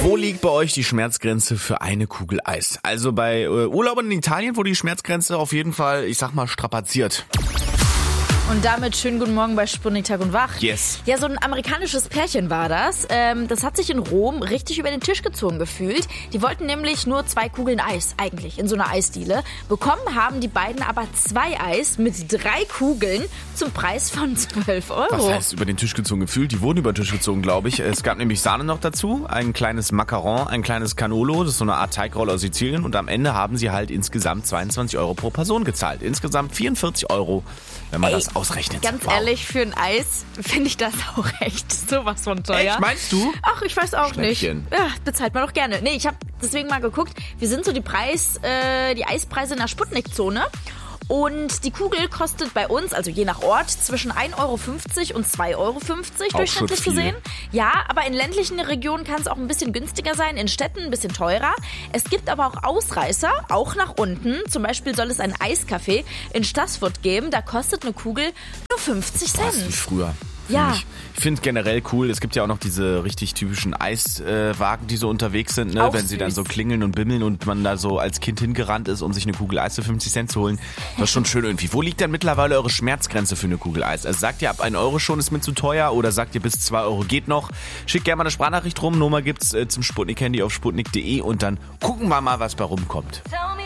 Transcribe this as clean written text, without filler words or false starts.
Wo liegt bei euch die Schmerzgrenze für eine Kugel Eis? Also bei Urlaubern in Italien wurde die Schmerzgrenze auf jeden Fall, ich sag mal, strapaziert. Und damit schönen guten Morgen bei Sputnik Tag und Wach. Yes. Ja, so ein amerikanisches Pärchen war das. Das hat sich in Rom richtig über den Tisch gezogen gefühlt. Die wollten nämlich nur 2 Kugeln Eis, eigentlich, in so einer Eisdiele. Bekommen haben die beiden aber 2 Eis mit 3 Kugeln zum Preis von 12 €. Was heißt über den Tisch gezogen gefühlt? Die wurden über den Tisch gezogen, glaube ich. Es gab nämlich Sahne noch dazu, ein kleines Macaron, ein kleines Cannolo, das ist so eine Art Teigrolle aus Sizilien. Und am Ende haben sie halt insgesamt 22 € pro Person gezahlt. Insgesamt 44 €, wenn man das ausrechnet. Ganz ehrlich, für ein Eis finde ich das auch echt sowas von teuer. Echt, meinst du? Ach, ich weiß auch nicht. Schnäppchen. Ja, bezahlt man doch gerne. Nee, ich habe deswegen mal geguckt, wie sind so die Eispreise in der Sputnik-Zone. Und die Kugel kostet bei uns, also je nach Ort, zwischen 1,50 € und 2,50 € durchschnittlich schon viel. gesehen. Ja, aber in ländlichen Regionen kann es auch ein bisschen günstiger sein, in Städten ein bisschen teurer. Es gibt aber auch Ausreißer, auch nach unten. Zum Beispiel soll es ein Eiscafé in Stassfurt geben, da kostet eine Kugel nur 50 Cent. Das ist wie früher. Ja. Ich finde generell cool, es gibt ja auch noch diese richtig typischen Eiswagen, die so unterwegs sind, ne? Auch Wenn sie dann süß. so klingeln und bimmeln und man da so als Kind hingerannt ist, um sich eine Kugel Eis für 50 Cent zu holen. Das ist schon schön irgendwie. Wo liegt denn mittlerweile eure Schmerzgrenze für eine Kugel Eis? Also sagt ihr, ab 1 € schon ist mir zu teuer oder sagt ihr, bis 2 € geht noch? Schickt gerne mal eine Sprachnachricht rum, Nummer gibt's zum Sputnik-Handy auf sputnik.de und dann gucken wir mal, was bei rumkommt. Don't